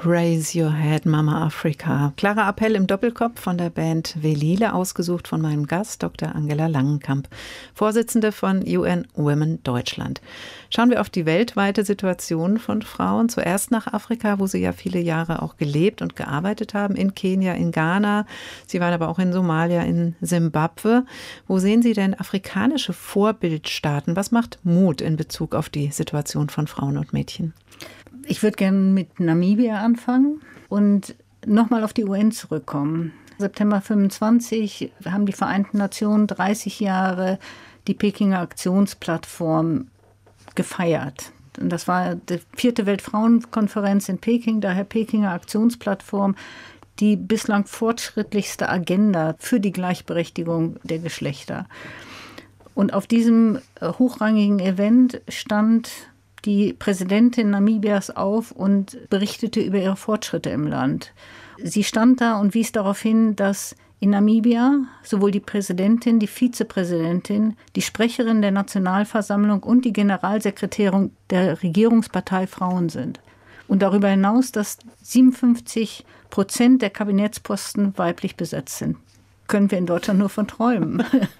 Raise Your Head, Mama Africa. Klarer Appell im Doppelkopf von der Band Velile, ausgesucht von meinem Gast, Dr. Angela Langenkamp, Vorsitzende von UN Women Deutschland. Schauen wir auf die weltweite Situation von Frauen. Zuerst nach Afrika, wo Sie ja viele Jahre auch gelebt und gearbeitet haben, in Kenia, in Ghana. Sie waren aber auch in Somalia, in Simbabwe. Wo sehen Sie denn afrikanische Vorbildstaaten? Was macht Mut in Bezug auf die Situation von Frauen und Mädchen? Ich würde gerne mit Namibia anfangen und nochmal auf die UN zurückkommen. September 25 haben die Vereinten Nationen 30 Jahre die Pekinger Aktionsplattform gefeiert. Und das war die 4. Weltfrauenkonferenz in Peking, daher Pekinger Aktionsplattform, die bislang fortschrittlichste Agenda für die Gleichberechtigung der Geschlechter. Und auf diesem hochrangigen Event stand die Präsidentin Namibias auf und berichtete über ihre Fortschritte im Land. Sie stand da und wies darauf hin, dass in Namibia sowohl die Präsidentin, die Vizepräsidentin, die Sprecherin der Nationalversammlung und die Generalsekretärin der Regierungspartei Frauen sind. Und darüber hinaus, dass 57% der Kabinettsposten weiblich besetzt sind. Können wir in Deutschland nur von träumen.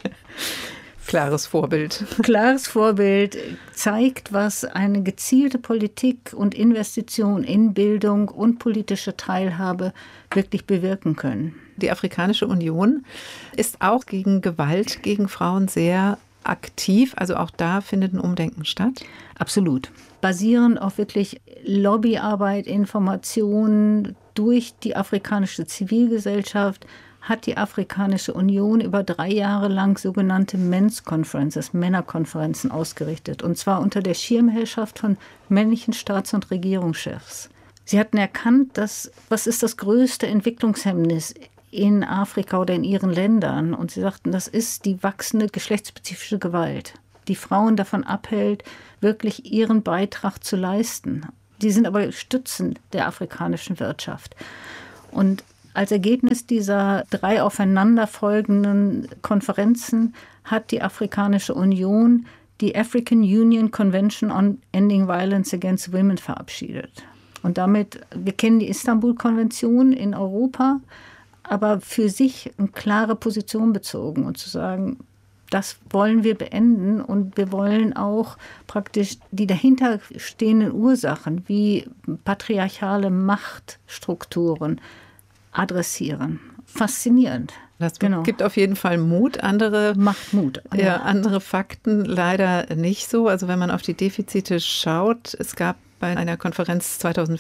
Klares Vorbild. Klares Vorbild zeigt, was eine gezielte Politik und Investition in Bildung und politische Teilhabe wirklich bewirken können. Die Afrikanische Union ist auch gegen Gewalt gegen Frauen sehr aktiv. Also auch da findet ein Umdenken statt? Absolut. Basierend auf wirklich Lobbyarbeit, Informationen durch die afrikanische Zivilgesellschaft hat die Afrikanische Union über 3 Jahre lang sogenannte Men's Conferences, Männerkonferenzen ausgerichtet. Und zwar unter der Schirmherrschaft von männlichen Staats- und Regierungschefs. Sie hatten erkannt, was ist das größte Entwicklungshemmnis in Afrika oder in ihren Ländern? Und sie sagten, das ist die wachsende geschlechtsspezifische Gewalt, die Frauen davon abhält, wirklich ihren Beitrag zu leisten. Die sind aber Stützen der afrikanischen Wirtschaft. Und als Ergebnis dieser 3 aufeinanderfolgenden Konferenzen hat die Afrikanische Union die African Union Convention on Ending Violence Against Women verabschiedet. Und damit, wir kennen die Istanbul-Konvention in Europa, aber für sich eine klare Position bezogen und zu sagen, das wollen wir beenden und wir wollen auch praktisch die dahinterstehenden Ursachen wie patriarchale Machtstrukturen adressieren. Faszinierend. Das gibt auf jeden Fall Mut. Macht Mut. Ja, andere Fakten leider nicht so. Also wenn man auf die Defizite schaut, es gab bei einer Konferenz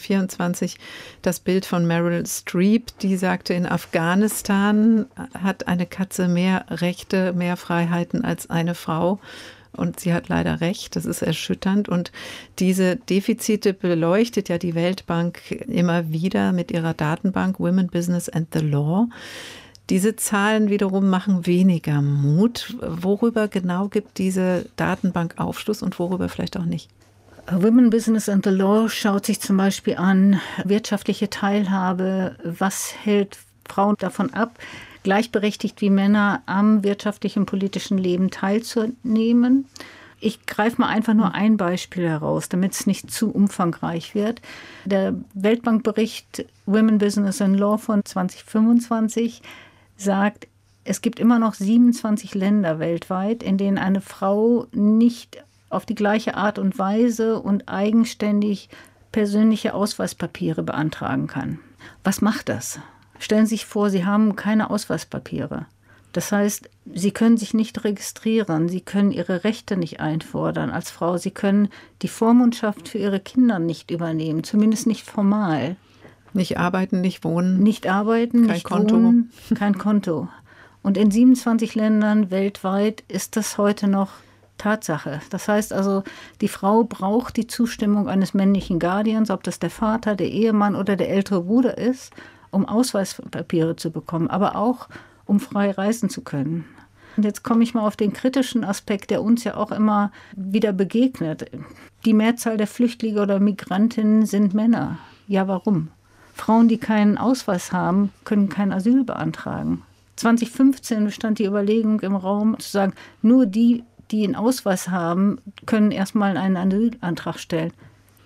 2024 das Bild von Meryl Streep, die sagte, in Afghanistan hat eine Katze mehr Rechte, mehr Freiheiten als eine Frau. Und sie hat leider recht, das ist erschütternd. Und diese Defizite beleuchtet ja die Weltbank immer wieder mit ihrer Datenbank Women, Business and the Law. Diese Zahlen wiederum machen weniger Mut. Worüber genau gibt diese Datenbank Aufschluss und worüber vielleicht auch nicht? Women, Business and the Law schaut sich zum Beispiel an wirtschaftliche Teilhabe. Was hält Frauen davon ab, gleichberechtigt wie Männer am wirtschaftlichen und politischen Leben teilzunehmen? Ich greife mal einfach nur ein Beispiel heraus, damit es nicht zu umfangreich wird. Der Weltbankbericht Women, Business and Law von 2025 sagt, es gibt immer noch 27 Länder weltweit, in denen eine Frau nicht auf die gleiche Art und Weise und eigenständig persönliche Ausweispapiere beantragen kann. Was macht das? Stellen Sie sich vor, Sie haben keine Ausweispapiere. Das heißt, Sie können sich nicht registrieren, Sie können Ihre Rechte nicht einfordern als Frau, Sie können die Vormundschaft für Ihre Kinder nicht übernehmen, zumindest nicht formal. Nicht arbeiten, nicht wohnen. Nicht arbeiten, nicht wohnen, kein Konto. Und in 27 Ländern weltweit ist das heute noch Tatsache. Das heißt also, die Frau braucht die Zustimmung eines männlichen Guardians, ob das der Vater, der Ehemann oder der ältere Bruder ist, um Ausweispapiere zu bekommen, aber auch um frei reisen zu können. Und jetzt komme ich mal auf den kritischen Aspekt, der uns ja auch immer wieder begegnet. Die Mehrzahl der Flüchtlinge oder Migrantinnen sind Männer. Ja, warum? Frauen, die keinen Ausweis haben, können kein Asyl beantragen. 2015 bestand die Überlegung im Raum, zu sagen, nur die einen Ausweis haben, können erstmal einen Asylantrag stellen.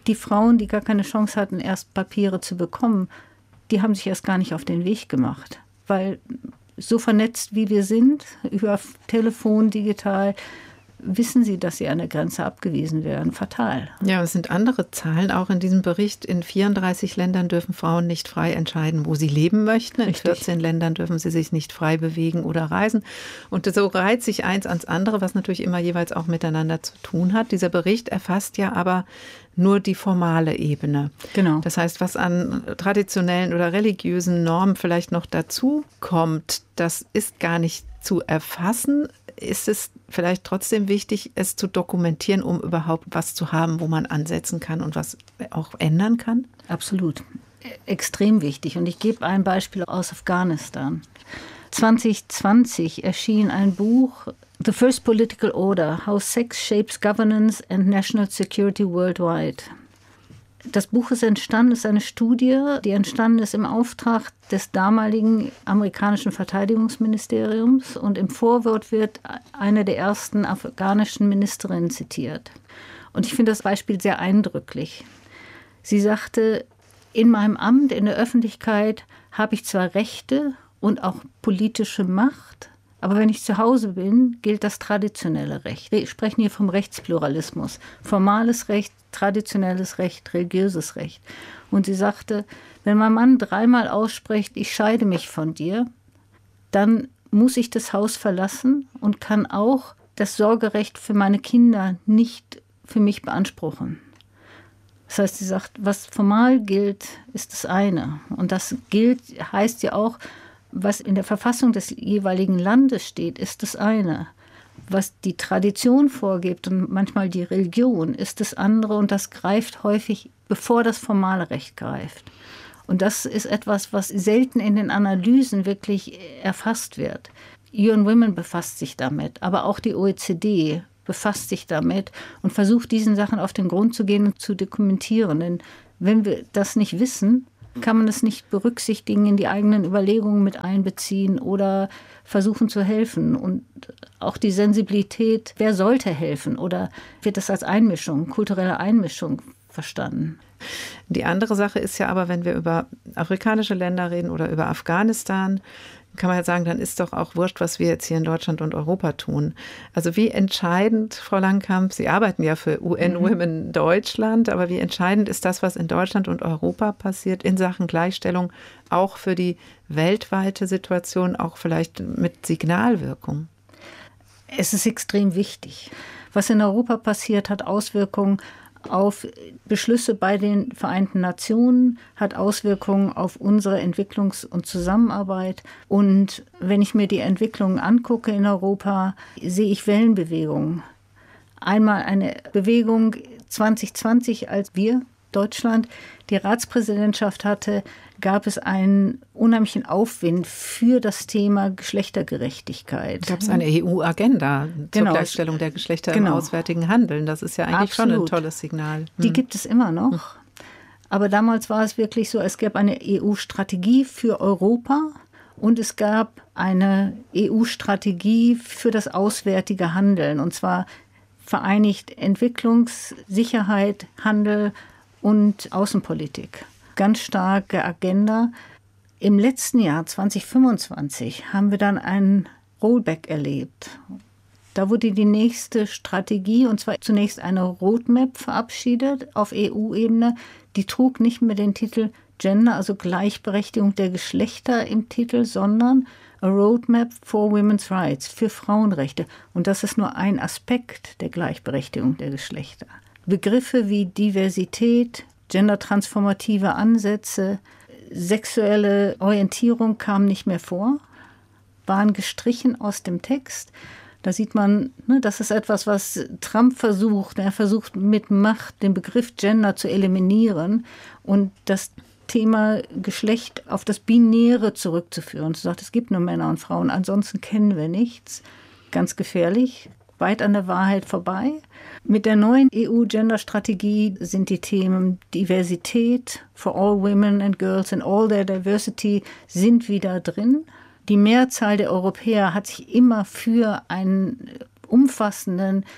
Die Frauen, die gar keine Chance hatten, erst Papiere zu bekommen, die haben sich erst gar nicht auf den Weg gemacht. Weil so vernetzt wie wir sind, über Telefon, digital, wissen sie, dass sie an der Grenze abgewiesen werden. Fatal. Ja, es sind andere Zahlen auch in diesem Bericht. In 34 Ländern dürfen Frauen nicht frei entscheiden, wo sie leben möchten. In 14 Ländern dürfen sie sich nicht frei bewegen oder reisen. Und so reiht sich eins ans andere, was natürlich immer jeweils auch miteinander zu tun hat. Dieser Bericht erfasst ja aber nur die formale Ebene. Genau. Das heißt, was an traditionellen oder religiösen Normen vielleicht noch dazu kommt, das ist gar nicht zu erfassen. Ist es vielleicht trotzdem wichtig, es zu dokumentieren, um überhaupt was zu haben, wo man ansetzen kann und was auch ändern kann? Absolut. Extrem wichtig. Und ich gebe ein Beispiel aus Afghanistan. 2020 erschien ein Buch, The First Political Order, How Sex Shapes Governance and National Security Worldwide. Das Buch ist entstanden, ist eine Studie, die entstanden ist im Auftrag des damaligen amerikanischen Verteidigungsministeriums. Und im Vorwort wird eine der ersten afghanischen Ministerinnen zitiert. Und ich finde das Beispiel sehr eindrücklich. Sie sagte, in meinem Amt, in der Öffentlichkeit habe ich zwar Rechte und auch politische Macht, aber wenn ich zu Hause bin, gilt das traditionelle Recht. Wir sprechen hier vom Rechtspluralismus. Formales Recht, traditionelles Recht, religiöses Recht. Und sie sagte, wenn mein Mann 3-mal ausspricht, ich scheide mich von dir, dann muss ich das Haus verlassen und kann auch das Sorgerecht für meine Kinder nicht für mich beanspruchen. Das heißt, sie sagt, was formal gilt, ist das eine. Und das gilt, heißt ja auch, was in der Verfassung des jeweiligen Landes steht, ist das eine. Was die Tradition vorgibt und manchmal die Religion, ist das andere. Und das greift häufig, bevor das formale Recht greift. Und das ist etwas, was selten in den Analysen wirklich erfasst wird. UN Women befasst sich damit, aber auch die OECD befasst sich damit und versucht, diesen Sachen auf den Grund zu gehen und zu dokumentieren. Denn wenn wir das nicht wissen, kann man es nicht berücksichtigen, in die eigenen Überlegungen mit einbeziehen oder versuchen zu helfen. Und auch die Sensibilität, wer sollte helfen? Oder wird das als Einmischung, kulturelle Einmischung verstanden? Die andere Sache ist ja aber, wenn wir über afrikanische Länder reden oder über Afghanistan, kann man ja sagen, dann ist doch auch wurscht, was wir jetzt hier in Deutschland und Europa tun. Also wie entscheidend, Frau Langkamp, Sie arbeiten ja für UN Women Deutschland, aber wie entscheidend ist das, was in Deutschland und Europa passiert in Sachen Gleichstellung, auch für die weltweite Situation, auch vielleicht mit Signalwirkung? Es ist extrem wichtig. Was in Europa passiert, hat Auswirkungen auf Beschlüsse bei den Vereinten Nationen, hat Auswirkungen auf unsere Entwicklungs- und Zusammenarbeit. Und wenn ich mir die Entwicklungen angucke in Europa, sehe ich Wellenbewegungen. Einmal eine Bewegung 2020, als wir, Deutschland, die Ratspräsidentschaft hatte, gab es einen unheimlichen Aufwind für das Thema Geschlechtergerechtigkeit. Gab es eine EU-Agenda zur Gleichstellung der Geschlechter im auswärtigen Handeln. Das ist ja eigentlich schon ein tolles Signal. Die gibt es immer noch. Aber damals war es wirklich so, es gab eine EU-Strategie für Europa und es gab eine EU-Strategie für das auswärtige Handeln. Und zwar vereinigt Entwicklungssicherheit, Handel und Außenpolitik. Ganz starke Agenda. Im letzten Jahr, 2025, haben wir dann einen Rollback erlebt. Da wurde die nächste Strategie, und zwar zunächst eine Roadmap verabschiedet auf EU-Ebene. Die trug nicht mehr den Titel Gender, also Gleichberechtigung der Geschlechter im Titel, sondern A Roadmap for Women's Rights, für Frauenrechte. Und das ist nur ein Aspekt der Gleichberechtigung der Geschlechter. Begriffe wie Diversität, gendertransformative Ansätze, sexuelle Orientierung kamen nicht mehr vor, waren gestrichen aus dem Text. Da sieht man, das ist etwas, was Trump versucht. Er versucht mit Macht den Begriff Gender zu eliminieren und das Thema Geschlecht auf das Binäre zurückzuführen. Er sagt, es gibt nur Männer und Frauen, ansonsten kennen wir nichts. Ganz gefährlich, weit an der Wahrheit vorbei. Mit der neuen EU-Gender-Strategie sind die Themen Diversität for all women and girls and all their diversity sind wieder drin. Die Mehrzahl der Europäer hat sich immer für einen umfassenden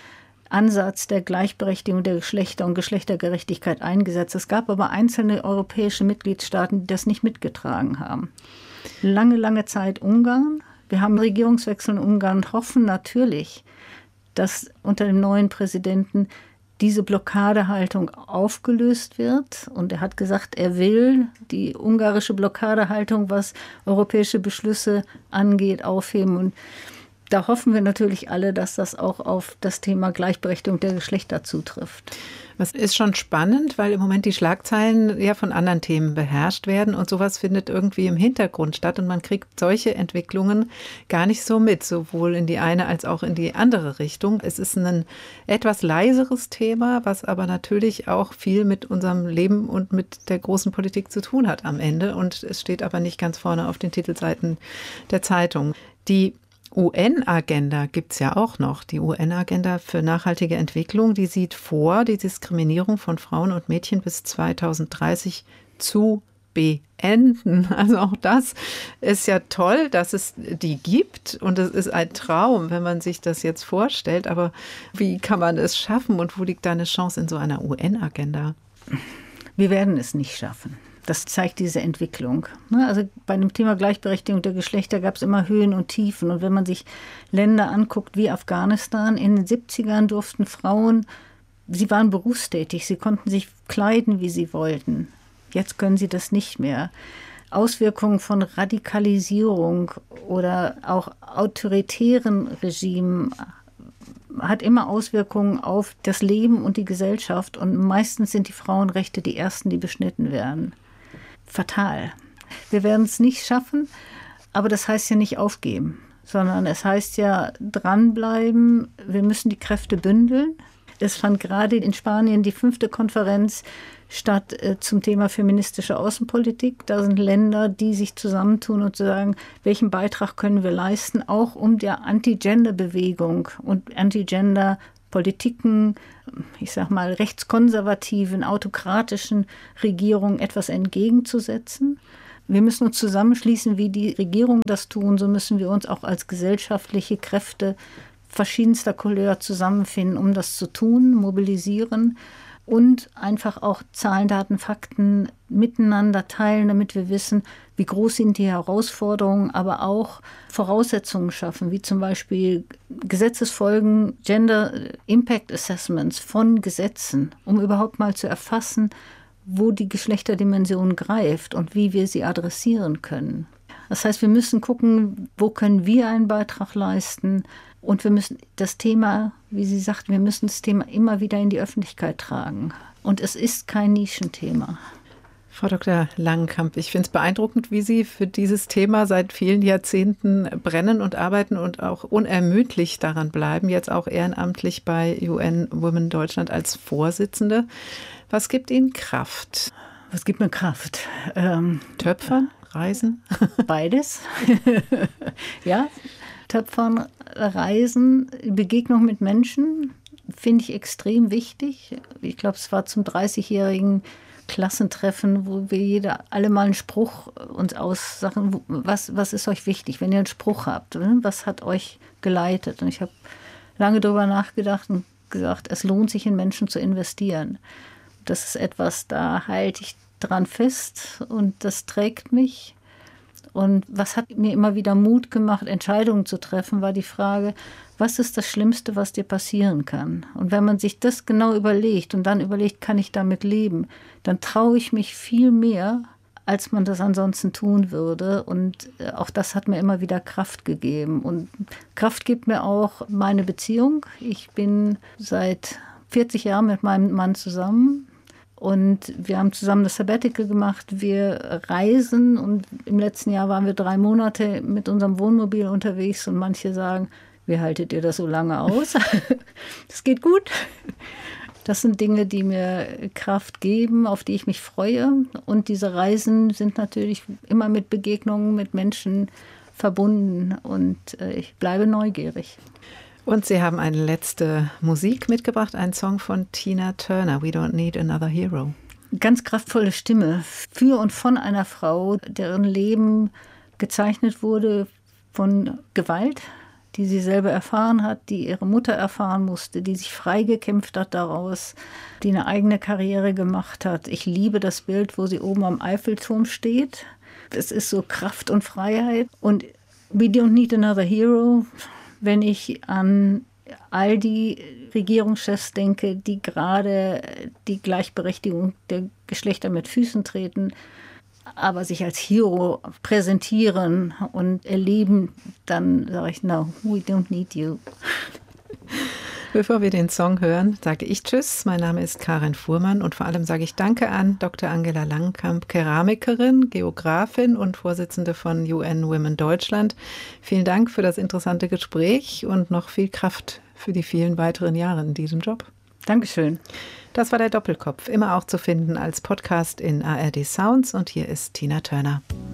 Ansatz der Gleichberechtigung der Geschlechter und Geschlechtergerechtigkeit eingesetzt. Es gab aber einzelne europäische Mitgliedstaaten, die das nicht mitgetragen haben. Lange, lange Zeit Ungarn. Wir haben Regierungswechsel in Ungarn und hoffen natürlich, dass unter dem neuen Präsidenten diese Blockadehaltung aufgelöst wird. Und er hat gesagt, er will die ungarische Blockadehaltung, was europäische Beschlüsse angeht, aufheben. Und da hoffen wir natürlich alle, dass das auch auf das Thema Gleichberechtigung der Geschlechter zutrifft. Das ist schon spannend, weil im Moment die Schlagzeilen ja von anderen Themen beherrscht werden und sowas findet irgendwie im Hintergrund statt und man kriegt solche Entwicklungen gar nicht so mit, sowohl in die eine als auch in die andere Richtung. Es ist ein etwas leiseres Thema, was aber natürlich auch viel mit unserem Leben und mit der großen Politik zu tun hat am Ende und es steht aber nicht ganz vorne auf den Titelseiten der Zeitung. Die UN-Agenda gibt es ja auch noch. Die UN-Agenda für nachhaltige Entwicklung, die sieht vor, die Diskriminierung von Frauen und Mädchen bis 2030 zu beenden. Also auch das ist ja toll, dass es die gibt und es ist ein Traum, wenn man sich das jetzt vorstellt. Aber wie kann man es schaffen und wo liegt da eine Chance in so einer UN-Agenda? Wir werden es nicht schaffen. Das zeigt diese Entwicklung. Also bei dem Thema Gleichberechtigung der Geschlechter gab es immer Höhen und Tiefen. Und wenn man sich Länder anguckt wie Afghanistan, in den 70ern durften Frauen, sie waren berufstätig, sie konnten sich kleiden, wie sie wollten. Jetzt können sie das nicht mehr. Auswirkungen von Radikalisierung oder auch autoritären Regimen hat immer Auswirkungen auf das Leben und die Gesellschaft. Und meistens sind die Frauenrechte die ersten, die beschnitten werden. Fatal. Wir werden es nicht schaffen, aber das heißt ja nicht aufgeben, sondern es heißt ja dranbleiben. Wir müssen die Kräfte bündeln. Es fand gerade in Spanien die 5. Konferenz statt zum Thema feministische Außenpolitik. Da sind Länder, die sich zusammentun und sagen, welchen Beitrag können wir leisten, auch um der Anti-Gender-Bewegung und Anti-Gender-Politiken, ich sag mal rechtskonservativen, autokratischen Regierungen etwas entgegenzusetzen. Wir müssen uns zusammenschließen, wie die Regierungen das tun, so müssen wir uns auch als gesellschaftliche Kräfte verschiedenster Couleur zusammenfinden, um das zu tun, mobilisieren und einfach auch Zahlen, Daten, Fakten miteinander teilen, damit wir wissen, wie groß sind die Herausforderungen, aber auch Voraussetzungen schaffen, wie zum Beispiel Gesetzesfolgen, Gender Impact Assessments von Gesetzen, um überhaupt mal zu erfassen, wo die Geschlechterdimension greift und wie wir sie adressieren können. Das heißt, wir müssen gucken, wo können wir einen Beitrag leisten und wir müssen das Thema, wie Sie sagten, wir müssen das Thema immer wieder in die Öffentlichkeit tragen. Und es ist kein Nischenthema. Frau Dr. Langenkamp, ich finde es beeindruckend, wie Sie für dieses Thema seit vielen Jahrzehnten brennen und arbeiten und auch unermüdlich daran bleiben, jetzt auch ehrenamtlich bei UN Women Deutschland als Vorsitzende. Was gibt Ihnen Kraft? Was gibt mir Kraft? Töpfern? Reisen? Beides. Ja, Töpfern, Reisen, Begegnung mit Menschen finde ich extrem wichtig. Ich glaube, es war zum 30-jährigen Klassentreffen, wo wir alle mal einen Spruch uns aussagen, was ist euch wichtig, wenn ihr einen Spruch habt, was hat euch geleitet? Und ich habe lange darüber nachgedacht und gesagt, es lohnt sich in Menschen zu investieren. Das ist etwas, da halte ich dran fest und das trägt mich. Und was hat mir immer wieder Mut gemacht, Entscheidungen zu treffen, war die Frage, was ist das Schlimmste, was dir passieren kann? Und wenn man sich das genau überlegt und dann überlegt, kann ich damit leben, dann traue ich mich viel mehr, als man das ansonsten tun würde. Und auch das hat mir immer wieder Kraft gegeben. Und Kraft gibt mir auch meine Beziehung. Ich bin seit 40 Jahren mit meinem Mann zusammen. Und wir haben zusammen das Sabbatical gemacht. Wir reisen und im letzten Jahr waren wir 3 Monate mit unserem Wohnmobil unterwegs und manche sagen, wie haltet ihr das so lange aus? Das geht gut. Das sind Dinge, die mir Kraft geben, auf die ich mich freue. Und diese Reisen sind natürlich immer mit Begegnungen mit Menschen verbunden und ich bleibe neugierig. Und Sie haben eine letzte Musik mitgebracht, einen Song von Tina Turner, We Don't Need Another Hero. Ganz kraftvolle Stimme für und von einer Frau, deren Leben gezeichnet wurde von Gewalt, die sie selber erfahren hat, die ihre Mutter erfahren musste, die sich freigekämpft hat daraus, die eine eigene Karriere gemacht hat. Ich liebe das Bild, wo sie oben am Eiffelturm steht. Es ist so Kraft und Freiheit. Und We Don't Need Another Hero, wenn ich an all die Regierungschefs denke, die gerade die Gleichberechtigung der Geschlechter mit Füßen treten, aber sich als Hero präsentieren und erleben, dann sage ich, no, we don't need you. Bevor wir den Song hören, sage ich Tschüss. Mein Name ist Karin Fuhrmann und vor allem sage ich Danke an Dr. Angela Langenkamp, Keramikerin, Geografin und Vorsitzende von UN Women Deutschland. Vielen Dank für das interessante Gespräch und noch viel Kraft für die vielen weiteren Jahre in diesem Job. Dankeschön. Das war der Doppelkopf, immer auch zu finden als Podcast in ARD Sounds und hier ist Tina Turner.